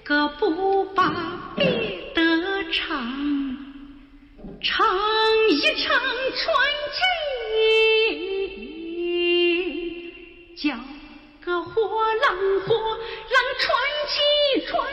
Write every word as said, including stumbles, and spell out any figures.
个不把别的唱，唱一唱传奇，叫个火浪火浪传奇传